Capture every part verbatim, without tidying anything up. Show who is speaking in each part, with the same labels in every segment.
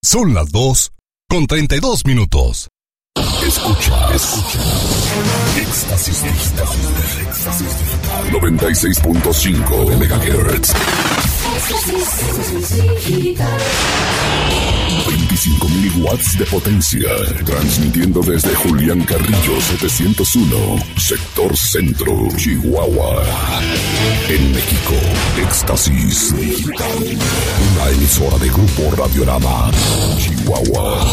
Speaker 1: Son las dos con treinta y dos minutos. Escucha, escucha. Éxtasis Digital. Éxtasis Digital. noventa y seis punto cinco megahertz. veinticinco mil watts de potencia. Transmitiendo desde Julián Carrillo setecientos uno, sector centro, Chihuahua. En México, Éxtasis Digital. Una emisora de Grupo Radiorama, Chihuahua.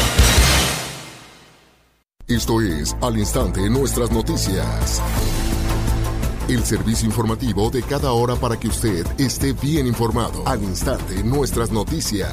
Speaker 1: Esto es Al Instante Nuestras Noticias. El servicio informativo de cada hora para que usted esté bien informado. Al Instante Nuestras Noticias.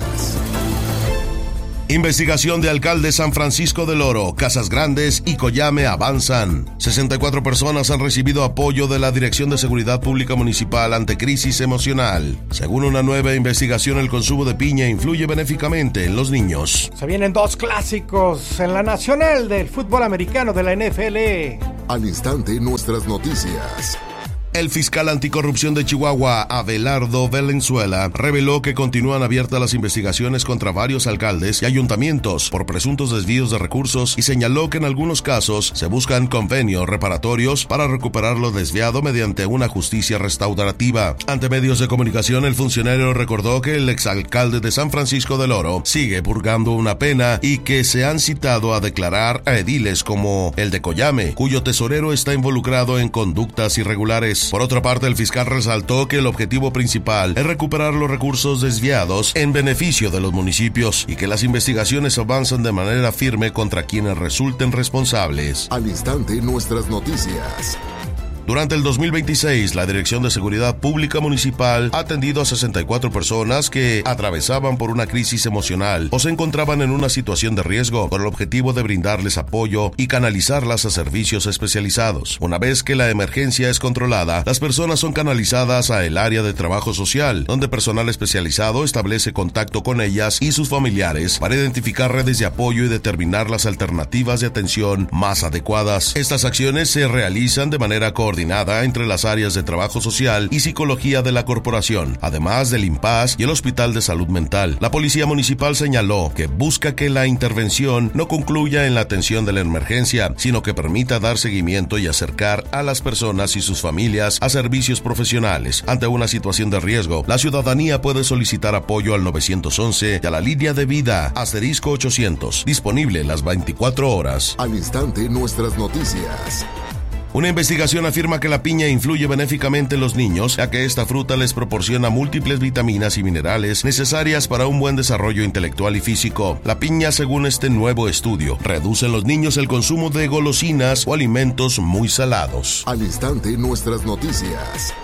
Speaker 2: Investigación de alcalde San Francisco del Oro, Casas Grandes y Coyame avanzan. sesenta y cuatro personas han recibido apoyo de la Dirección de Seguridad Pública Municipal ante crisis emocional. Según una nueva investigación, el consumo de piña influye benéficamente en los niños.
Speaker 3: Se vienen dos clásicos en la nacional del fútbol americano de la N F L.
Speaker 1: Al Instante Nuestras Noticias.
Speaker 2: El fiscal anticorrupción de Chihuahua, Abelardo Valenzuela, reveló que continúan abiertas las investigaciones contra varios alcaldes y ayuntamientos por presuntos desvíos de recursos y señaló que en algunos casos se buscan convenios reparatorios para recuperar lo desviado mediante una justicia restaurativa. Ante medios de comunicación, el funcionario recordó que el exalcalde de San Francisco del Oro sigue purgando una pena y que se han citado a declarar a ediles como el de Coyame, cuyo tesorero está involucrado en conductas irregulares. Por otra parte, el fiscal resaltó que el objetivo principal es recuperar los recursos desviados en beneficio de los municipios y que las investigaciones avanzan de manera firme contra quienes resulten responsables.
Speaker 1: Al Instante Nuestras Noticias.
Speaker 2: Durante el dos mil veintiséis, la Dirección de Seguridad Pública Municipal ha atendido a sesenta y cuatro personas que atravesaban por una crisis emocional o se encontraban en una situación de riesgo, con el objetivo de brindarles apoyo y canalizarlas a servicios especializados. Una vez que la emergencia es controlada, las personas son canalizadas a el área de trabajo social, donde personal especializado establece contacto con ellas y sus familiares para identificar redes de apoyo y determinar las alternativas de atención más adecuadas. Estas acciones se realizan de manera coordinada coordinada entre las áreas de trabajo social y psicología de la corporación, además del I M P A S y el Hospital de Salud Mental. La Policía Municipal señaló que busca que la intervención no concluya en la atención de la emergencia, sino que permita dar seguimiento y acercar a las personas y sus familias a servicios profesionales. Ante una situación de riesgo, la ciudadanía puede solicitar apoyo al nueve once y a la línea de vida asterisco ochocientos, disponible las veinticuatro horas.
Speaker 1: Al Instante Nuestras Noticias.
Speaker 2: Una investigación afirma que la piña influye benéficamente en los niños, ya que esta fruta les proporciona múltiples vitaminas y minerales necesarias para un buen desarrollo intelectual y físico. La piña, según este nuevo estudio, reduce en los niños el consumo de golosinas o alimentos muy salados.
Speaker 1: Al Instante Nuestras Noticias.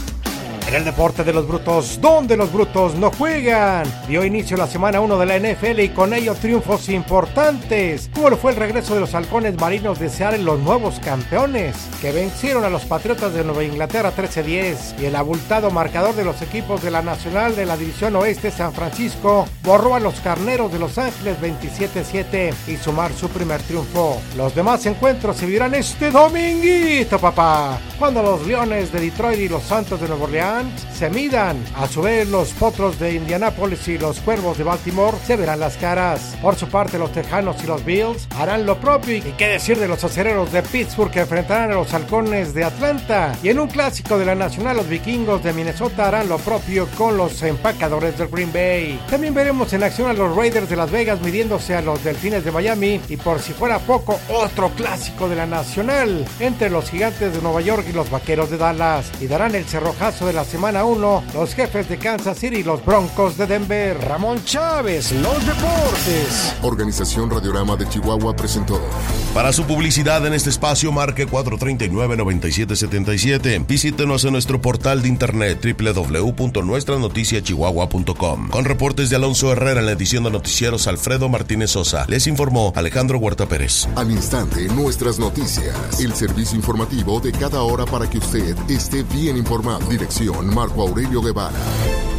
Speaker 3: En el deporte de los brutos, donde los brutos no juegan, dio inicio la semana uno de la N F L y con ello triunfos importantes, como lo fue el regreso de los halcones marinos de Seattle, los nuevos campeones, que vencieron a los Patriotas de Nueva Inglaterra trece diez, y el abultado marcador de los equipos de la Nacional de la División Oeste San Francisco borró a los Carneros de Los Ángeles veintisiete siete y sumar su primer triunfo. Los demás encuentros se vivirán este dominguito, papá, cuando los Leones de Detroit y los Santos de Nueva Orleans se midan. A su vez, los Potros de Indianápolis y los Cuervos de Baltimore se verán las caras. Por su parte, los Tejanos y los Bills harán lo propio. Y qué decir de los Acereros de Pittsburgh, que enfrentarán a los Halcones de Atlanta. Y en un clásico de la Nacional, los Vikingos de Minnesota harán lo propio con los Empacadores del Green Bay. También veremos en acción a los Raiders de Las Vegas midiéndose a los Delfines de Miami. Y por si fuera poco, otro clásico de la Nacional entre los Gigantes de Nueva York y los Vaqueros de Dallas. Y darán el cerrojazo de la semana uno, los Jefes de Kansas City y los Broncos de Denver. Ramón Chávez, los deportes.
Speaker 1: Organización Radiorama de Chihuahua presentó.
Speaker 2: Para su publicidad en este espacio, marque cuatro tres nueve, nueve siete siete siete. Visítenos en nuestro portal de internet doble u doble u doble u punto nuestra noticia chihuahua punto com. Con reportes de Alonso Herrera en la edición de noticieros, Alfredo Martínez Sosa. Les informó Alejandro Huerta Pérez.
Speaker 1: Al Instante Nuestras Noticias. El servicio informativo de cada hora para que usted esté bien informado. Dirección Marco Aurelio Guevara.